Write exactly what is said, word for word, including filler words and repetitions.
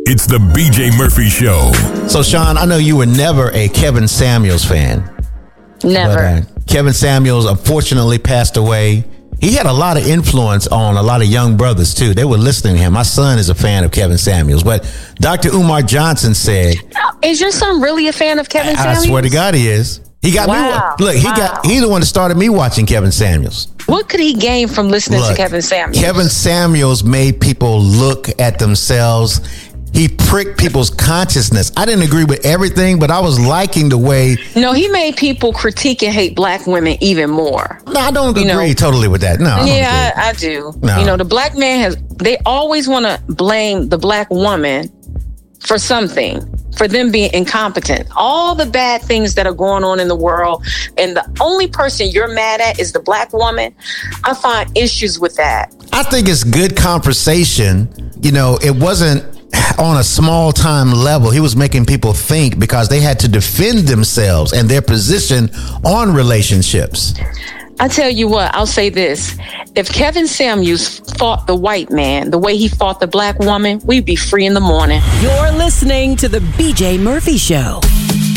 It's the B J Murphy Show. So, Sean, I know you were never a Kevin Samuels fan. Never. But, uh, Kevin Samuels unfortunately passed away. He had a lot of influence on a lot of young brothers, too. They were listening to him. My son is a fan of Kevin Samuels. But Doctor Umar Johnson said... Is your son really a fan of Kevin I, Samuels? I swear to God he is. He got wow. me... Look, he wow. got he's the one that started me watching Kevin Samuels. What could he gain from listening Look, to Kevin Samuels? Kevin Samuels made people look at themselves. He pricked people's consciousness. I didn't agree with everything, but I was liking the way... No, he made people critique and hate black women even more. No, I don't you agree know? totally with that. No, I Yeah, I, I do. No. You know, the black man has... They always want to blame the black woman for something, for them being incompetent. All the bad things that are going on in the world, and the only person you're mad at is the black woman. I find issues with that. I think it's good conversation. You know, it wasn't on a small time level. He was making people think because they had to defend themselves and their position on relationships. I tell you what, I'll say this. If Kevin Samuels fought the white man the way he fought the black woman, we'd be free in the morning. You're listening to the B J Murphy Show.